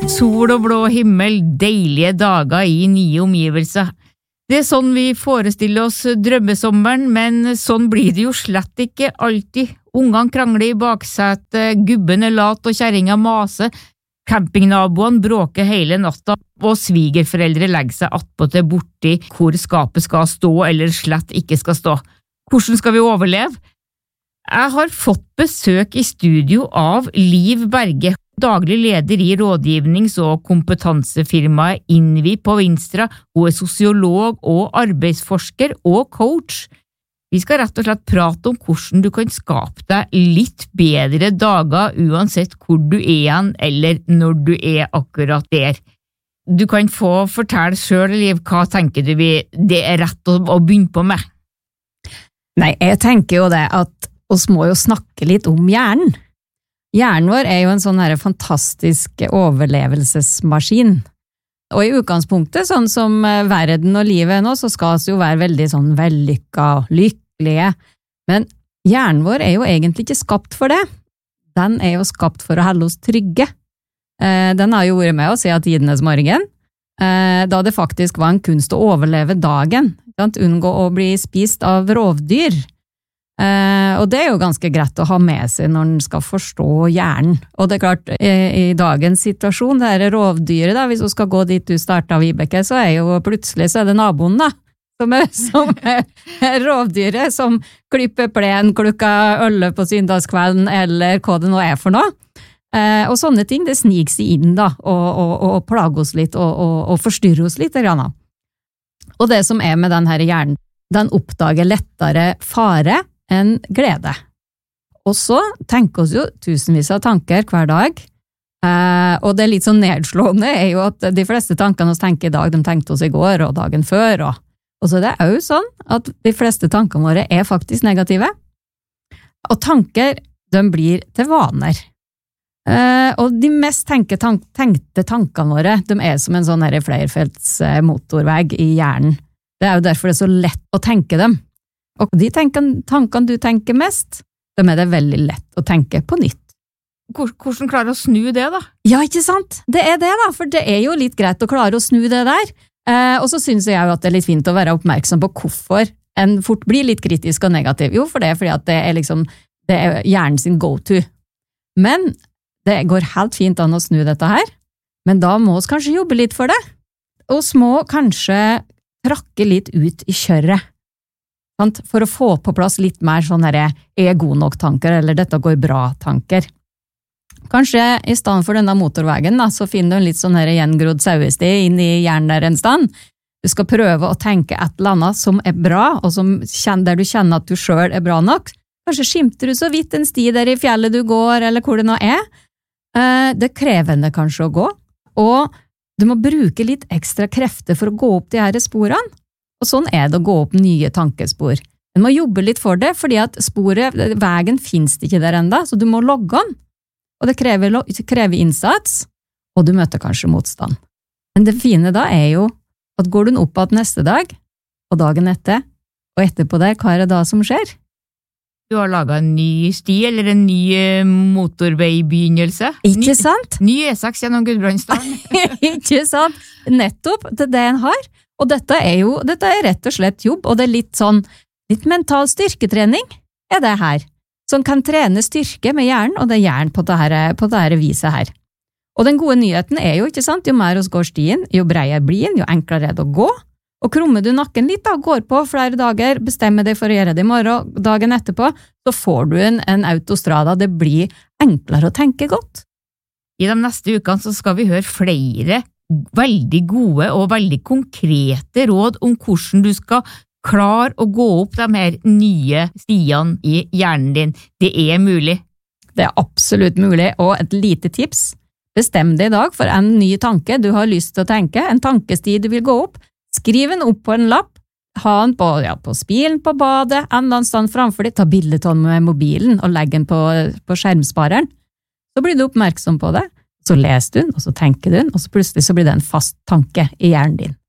Sol og blå himmel, deilige dager I nye omgivelser. Det sånn vi forestiller oss drømmesommeren, men sånn blir det jo slett ikke alltid. Ungene krangler I baksetet, gubben lat og kjerringa maser, campingnaboene bråker hele natta, og svigerforeldre legger seg attpåtil borti hvor skapet skal stå eller slett ikke skal stå. Hvordan skal vi overleve? Jeg har fått besøk I studio av Liv Berge, daglig leder I rådgivnings- og kompetansefirmaet Invi på Vinstra. Hun sosiolog og arbeidsforsker og coach. Vi skal rett og slett prate om hvordan du kan skape deg litt bedre dager uansett hvor du hen eller når du akkurat der. Du kan få fortelle selv, Liv, hva tenker du det rett å begynne på med? Nei, jeg tenker jo det at oss må jo snakke litt om hjernen. Hjernen vår jo en sånn her fantastisk overlevelsesmaskin. Og I utgangspunktet, sånn som verden og livet nå, så skal vi jo være veldig sånn vellykka, lykkelige. Men hjernen vår jo egentlig ikke skapt for det. Den jo skapt for å holde oss trygge. Den har jo vært med oss siden tidenes morgen, da det faktisk var en kunst å overleve dagen, unngå å bli spist av rovdyr. Og det jo ganske greit å ha med seg når en skal forstå hjernen. Og det klart, I dagens situasjon, det rovdyret da, hvis du skal gå dit du startet Vibeke, så jo plutselig så det naboen da, som rovdyret, som klipper plen klokka 11 på søndagskvelden, eller hva det nå for noe. Og sånne ting, det sniker seg inn da, og plager oss litt, og forstyrrer oss litt. Og det som med den her hjernen, den oppdager lettere fare enn glede. Og så tenker oss jo tusenvis av tanker hver dag, og det litt sånn nedslående jo at de fleste tankene vi tenker I dag, de tenkte oss I går og dagen før, og så det jo sånn at de fleste tankene våre faktisk negative, og tanker, de blir til vaner. Og de mest tenkte tankene våre, de som en sånn flerfelts motorvei I hjernen. Det jo derfor det så lett å tenke dem. Og de tankene du tenker mest, de det veldig lett å tenke på nytt. Hvordan klarer du å snu det da? Ja, ikke sant? Det det da, for det jo litt greit å klare å snu det der. Og så synes jeg jo at det litt fint å være oppmerksom på hvorfor en fort blir litt kritisk og negativ. Jo, for det fordi at det liksom, det hjernen sin go-to. Men det går helt fint an å snu dette her, men da må vi kanskje jobbe litt for det. Og må kanskje trakke litt ut I kjøret, for å få på plass litt mer sånn her god nok tanker, eller dette går bra tanker. Kanskje I stedet for denne motorveien da, så finner du en litt sånn her gjengrodd sauesti inn I hjernen der en stand. Du skal prøve å tenke et eller annet som bra, og som der du kjenner at du selv bra nok. Kanskje skimter du så vidt en sti der I fjellet du går, eller hvor det nå Det krevende kanskje å gå, og du må bruke litt ekstra krefter for å gå opp de her sporene, og sånn det å gå opp nye tankespor. En må jobbe litt for det, fordi at veien finnes ikke der enda, så du må logge den, og det krever innsats, og du møter kanskje motstand. Men det fine da jo at går du opp igjen neste dag, og dagen etter, og etterpå der, hva det da som skjer? Du har laget en ny sti, eller en ny motorveibegynnelse. Ikke sant? Ny E6 gjennom Gudbrandsdalen. Ikke sant? Nettopp, det en har. Og dette rett og slett jobb, og det litt sånn, litt mental styrketrening det her. Som kan trene styrke med hjernen, og det hjernen på det her viset her. Og den gode nyheten jo, ikke sant, jo mer hos går stien, jo breier blir den, jo enklere det å gå. Og krummer du nakken litt da, går på flere dager, bestemmer deg for å gjøre det I morgen, dagen etterpå, så får du en autostrada, det blir enklere å tenke godt. I de neste ukene så skal vi høre flere veldig gode og veldig konkrete råd om hvordan du skal klare å gå opp de her nye stiene I hjernen din. Det mulig. Det absolutt mulig, og et lite tips. Bestem deg I dag for en ny tanke du har lyst til å tenke, en tankesti du vil gå opp. Skriv den opp på en lapp, ha den på spilen på badet, en eller annen stand framfor deg, ta bildet av den med mobilen og legg den på skjermspareren. Så blir du oppmerksom på det, så leser du den, og så tenker du den, og så plutselig så blir det en fast tanke I hjernen din.